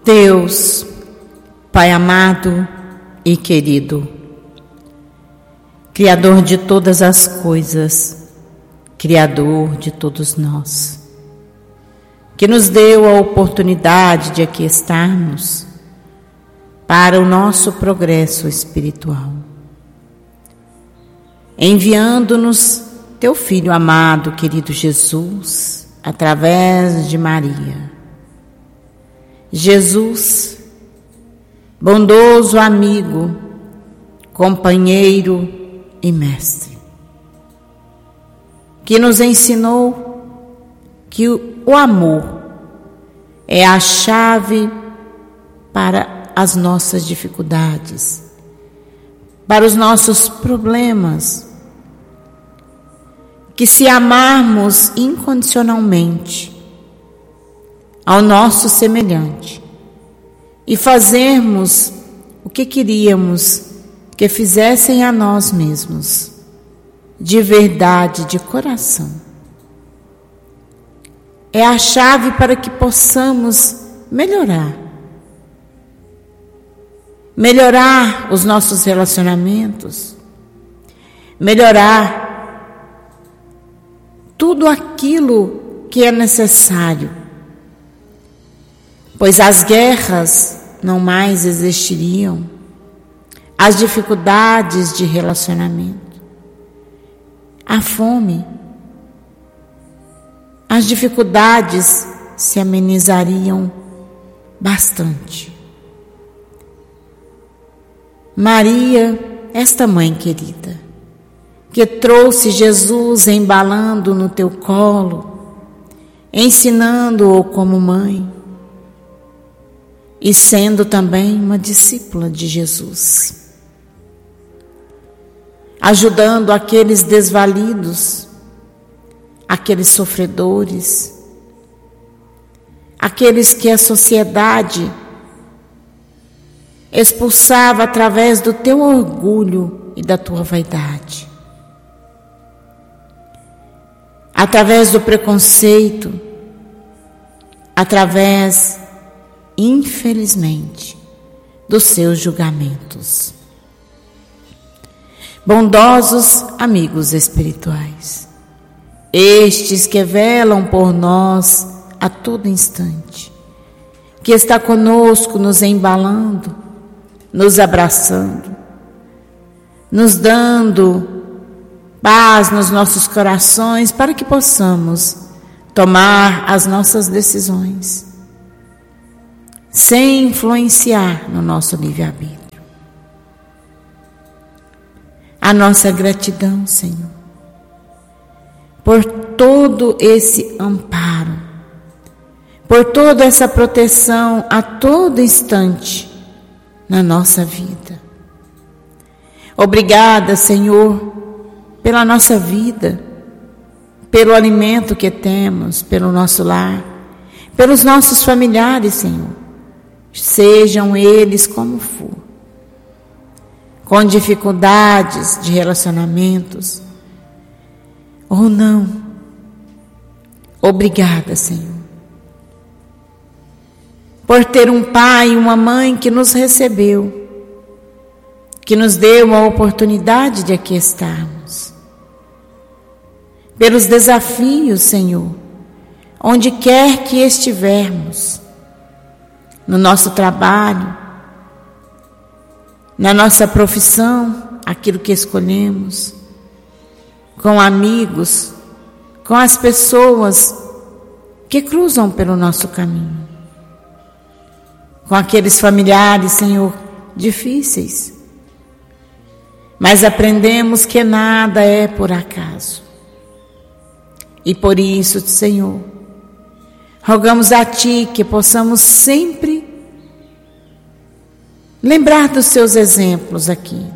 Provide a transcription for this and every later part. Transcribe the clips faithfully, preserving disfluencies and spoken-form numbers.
Deus, Pai amado e querido, Criador de todas as coisas, Criador de todos nós, que nos deu a oportunidade de aqui estarmos para o nosso progresso espiritual, enviando-nos Teu Filho amado, querido Jesus, através de Maria. Jesus, bondoso amigo, companheiro e mestre, que nos ensinou que o amor é a chave para as nossas dificuldades, para os nossos problemas, que se amarmos incondicionalmente ao nosso semelhante e fazermos o que queríamos que fizessem a nós mesmos, de verdade, de coração, é a chave para que possamos melhorar. Melhorar os nossos relacionamentos, melhorar tudo aquilo que é necessário, pois as guerras não mais existiriam, as dificuldades de relacionamento, a fome, as dificuldades se amenizariam bastante. Maria, esta mãe querida, que trouxe Jesus embalando no teu colo, ensinando-o como mãe, e sendo também uma discípula de Jesus, ajudando aqueles desvalidos, aqueles sofredores, aqueles que a sociedade expulsava através do teu orgulho e da tua vaidade, através do preconceito, através, infelizmente, dos seus julgamentos. Bondosos amigos espirituais, estes que velam por nós a todo instante, que está conosco nos embalando, nos abraçando, nos dando paz nos nossos corações para que possamos tomar as nossas decisões sem influenciar no nosso livre-arbítrio. A nossa gratidão, Senhor, por todo esse amparo, por toda essa proteção a todo instante na nossa vida. Obrigada, Senhor, pela nossa vida, pelo alimento que temos, pelo nosso lar, pelos nossos familiares, Senhor. Sejam eles como for, com dificuldades de relacionamentos ou não. Obrigada, Senhor, por ter um pai e uma mãe que nos recebeu, que nos deu a oportunidade de aqui estarmos. Pelos desafios, Senhor, onde quer que estivermos, no nosso trabalho, na nossa profissão, aquilo que escolhemos, com amigos, com as pessoas que cruzam pelo nosso caminho, com aqueles familiares, Senhor, difíceis. Mas aprendemos que nada é por acaso. E por isso, Senhor, rogamos a Ti que possamos sempre lembrar dos Seus exemplos aqui.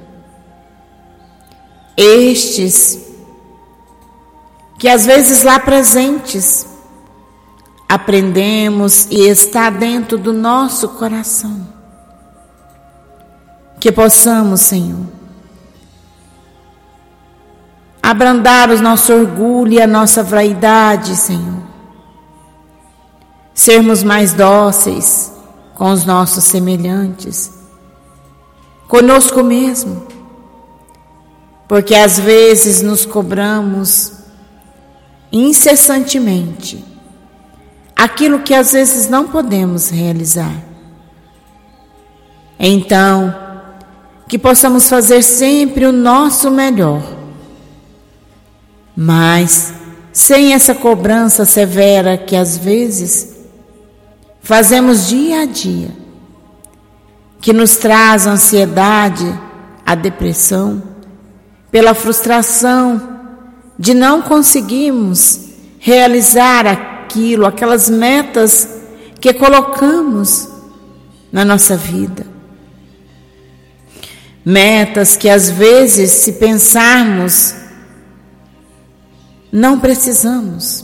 Estes que às vezes lá presentes aprendemos e está dentro do nosso coração. Que possamos, Senhor, abrandar o nosso orgulho e a nossa vaidade, Senhor. Sermos mais dóceis, com os nossos semelhantes, conosco mesmo, porque às vezes nos cobramos incessantemente aquilo que às vezes não podemos realizar. Então, que possamos fazer sempre o nosso melhor, mas sem essa cobrança severa que às vezes fazemos dia a dia, que nos traz a ansiedade, a depressão, pela frustração de não conseguirmos realizar aquilo, aquelas metas que colocamos na nossa vida. Metas que às vezes, se pensarmos, não precisamos.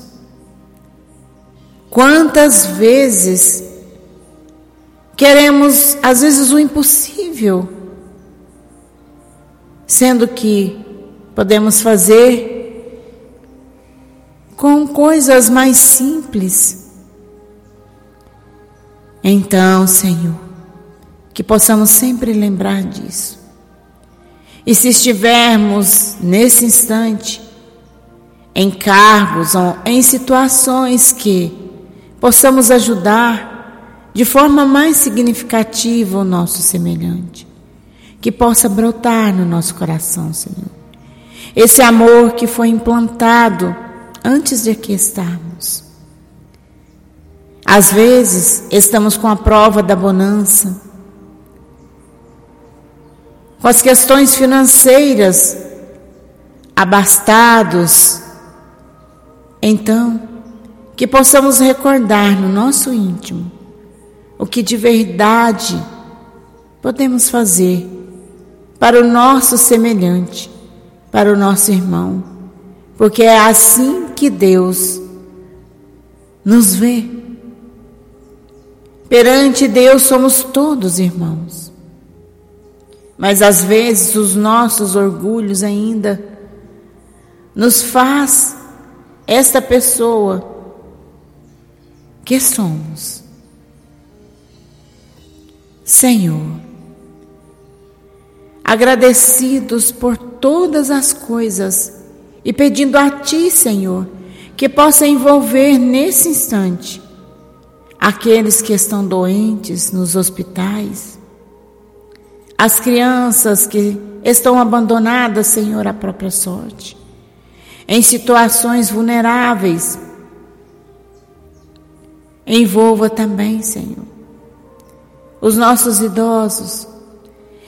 Quantas vezes queremos, às vezes, o impossível, sendo que podemos fazer com coisas mais simples. Então, Senhor, que possamos sempre lembrar disso. E se estivermos nesse instante em cargos ou em situações que possamos ajudar de forma mais significativa o nosso semelhante, que possa brotar no nosso coração, Senhor, esse amor que foi implantado antes de aqui estarmos. Às vezes estamos com a prova da bonança, com as questões financeiras, abastados. Então, que possamos recordar no nosso íntimo o que de verdade podemos fazer para o nosso semelhante, para o nosso irmão, porque é assim que Deus nos vê. Perante Deus somos todos irmãos, mas às vezes os nossos orgulhos ainda nos faz esta pessoa que somos. Senhor, agradecidos por todas as coisas e pedindo a Ti, Senhor, que possa envolver nesse instante aqueles que estão doentes nos hospitais, as crianças que estão abandonadas, Senhor, à própria sorte, em situações vulneráveis. Envolva também, Senhor, os nossos idosos,